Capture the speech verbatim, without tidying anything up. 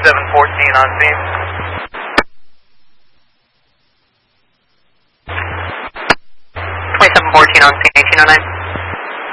twenty-seven fourteen on scene. twenty-seven fourteen on scene, eighteen oh nine.